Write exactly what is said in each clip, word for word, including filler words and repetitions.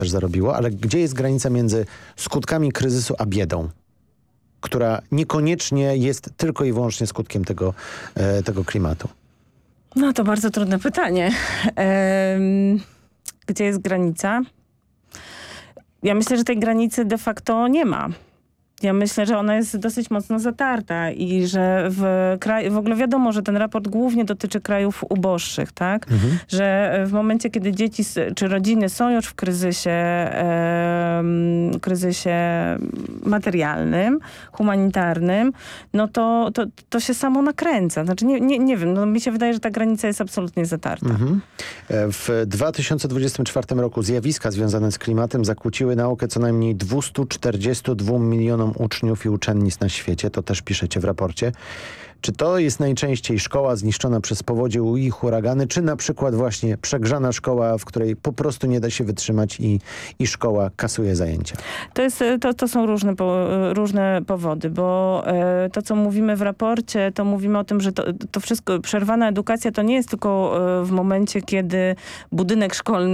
też zarobiło, ale gdzie jest granica między skutkami kryzysu a biedą, która niekoniecznie jest tylko i wyłącznie skutkiem tego, e, tego klimatu? No to bardzo trudne pytanie. Ehm, gdzie jest granica? Ja myślę, że tej granicy de facto nie ma. Ja myślę, że ona jest dosyć mocno zatarta i że w kraju, w ogóle wiadomo, że ten raport głównie dotyczy krajów uboższych, tak? Mhm. Że w momencie, kiedy dzieci czy rodziny są już w kryzysie, e, kryzysie materialnym, humanitarnym, no to, to, to się samo nakręca. Znaczy nie, nie, nie wiem, no mi się wydaje, że ta granica jest absolutnie zatarta. Mhm. W dwa tysiące dwudziestym czwartym roku zjawiska związane z klimatem zakłóciły naukę co najmniej dwieście czterdzieści dwa milionom uczniów i uczennic na świecie. To też piszecie w raporcie. Czy to jest najczęściej szkoła zniszczona przez powodzie i huragany, czy na przykład właśnie przegrzana szkoła, w której po prostu nie da się wytrzymać i, i szkoła kasuje zajęcia? To, jest, to, to są różne, po, różne powody, bo e, to, co mówimy w raporcie, to mówimy o tym, że to, to wszystko, przerwana edukacja to nie jest tylko e, w momencie, kiedy budynek szkolny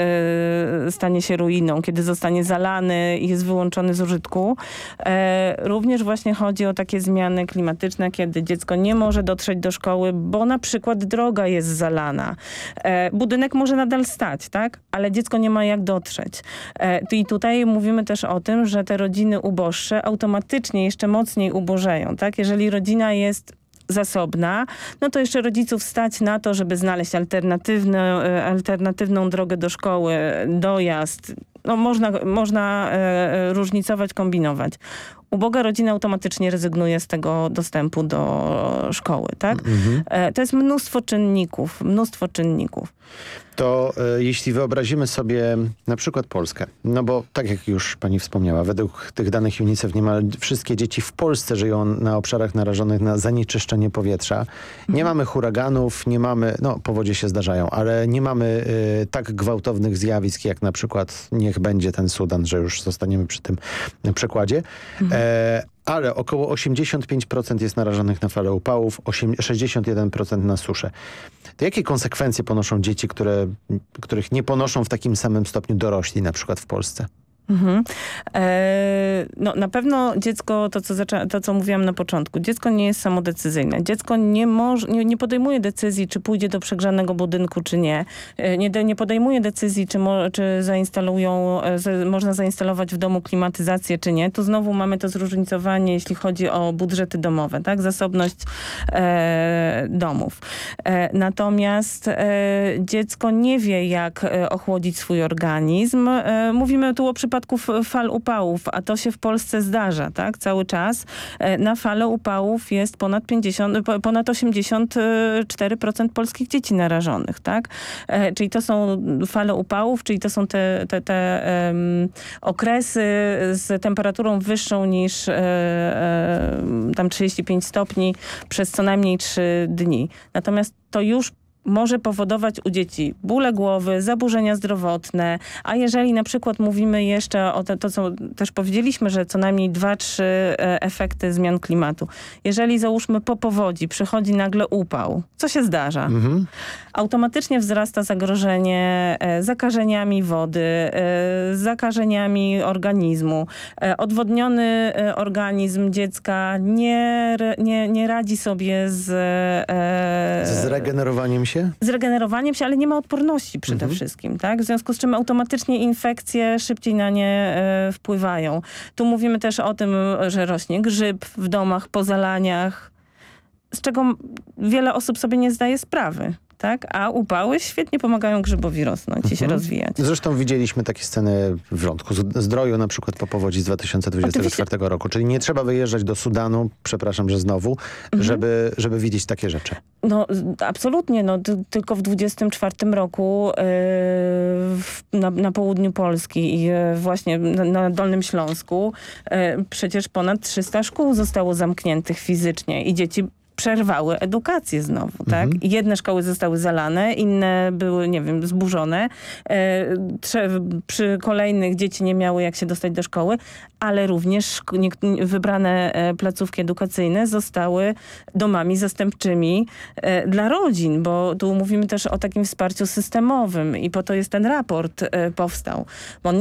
e, stanie się ruiną, kiedy zostanie zalany i jest wyłączony z użytku. E, również właśnie chodzi o takie zmiany klimatyczne, kiedy dziecko nie może dotrzeć do szkoły, bo na przykład droga jest zalana. E, budynek może nadal stać, tak? Ale dziecko nie ma jak dotrzeć. E, I tutaj mówimy też o tym, że te rodziny uboższe automatycznie jeszcze mocniej ubożeją, tak? Jeżeli rodzina jest zasobna, no to jeszcze rodziców stać na to, żeby znaleźć alternatywne, alternatywną drogę do szkoły, dojazd. No można, można e, różnicować, kombinować. Uboga rodzina automatycznie rezygnuje z tego dostępu do szkoły, tak? Mhm. E, to jest mnóstwo czynników, mnóstwo czynników. To e, jeśli wyobrazimy sobie na przykład Polskę, no bo tak jak już pani wspomniała, według tych danych UNICEF niemal wszystkie dzieci w Polsce żyją na obszarach narażonych na zanieczyszczenie powietrza. Nie mhm. mamy huraganów, nie mamy, no powodzie się zdarzają, ale nie mamy e, tak gwałtownych zjawisk jak na przykład, niech będzie ten Sudan, że już zostaniemy przy tym przykładzie. Mhm. E, ale około osiemdziesiąt pięć procent jest narażonych na falę upałów, sześćdziesiąt jeden procent na suszę. To jakie konsekwencje ponoszą dzieci, które, których nie ponoszą w takim samym stopniu dorośli, na przykład w Polsce? Mhm. E, no na pewno dziecko, to co, zaczę- to co mówiłam na początku, dziecko nie jest samodecyzyjne. Dziecko nie, moż- nie, nie podejmuje decyzji, czy pójdzie do przegrzanego budynku, czy nie. E, nie, de- nie podejmuje decyzji, czy, mo- czy zainstalują, e, z- można zainstalować w domu klimatyzację, czy nie. Tu znowu mamy to zróżnicowanie, jeśli chodzi o budżety domowe, tak? Zasobność e, domów. E, natomiast e, dziecko nie wie, jak e, ochłodzić swój organizm. E, mówimy tu o przypadku fal upałów, a to się w Polsce zdarza, tak? Cały czas. Na falę upałów jest ponad pięćdziesiąt, ponad osiemdziesiąt cztery procent polskich dzieci narażonych, tak? Czyli to są fale upałów, czyli to są te, te, te um, okresy z temperaturą wyższą niż um, tam trzydzieści pięć stopni przez co najmniej trzy dni. Natomiast to już może powodować u dzieci bóle głowy, zaburzenia zdrowotne, a jeżeli na przykład mówimy jeszcze o to, to co też powiedzieliśmy, że co najmniej dwa, trzy efekty zmian klimatu. Jeżeli załóżmy po powodzi przychodzi nagle upał, co się zdarza? Mhm. Automatycznie wzrasta zagrożenie zakażeniami wody, zakażeniami organizmu. Odwodniony organizm dziecka nie, nie, nie radzi sobie z... Z regenerowaniem się? Z regenerowaniem się, ale nie ma odporności przede mhm. wszystkim, tak? W związku z czym automatycznie infekcje szybciej na nie e, wpływają. Tu mówimy też o tym, że rośnie grzyb w domach, po zalaniach, z czego wiele osób sobie nie zdaje sprawy. Tak? A upały świetnie pomagają grzybowi rosnąć mhm. i się rozwijać. Zresztą widzieliśmy takie sceny w Wrzątku Zdroju, na przykład po powodzi z dwa tysiące dwudziestego czwartego roku. Czyli nie trzeba wyjeżdżać do Sudanu, przepraszam, że znowu, mhm. żeby, żeby widzieć takie rzeczy. No absolutnie, no t- tylko w dwudziestym czwartym roku yy, w, na, na południu Polski i yy, właśnie na, na Dolnym Śląsku yy, przecież ponad trzysta szkół zostało zamkniętych fizycznie i dzieci przerwały edukację znowu, tak? Mhm. I jedne szkoły zostały zalane, inne były, nie wiem, zburzone. E, trze- przy kolejnych dzieci nie miały jak się dostać do szkoły, ale również szko- niek- wybrane e, placówki edukacyjne zostały domami zastępczymi e, dla rodzin, bo tu mówimy też o takim wsparciu systemowym i po to jest ten raport e, powstał. Bo on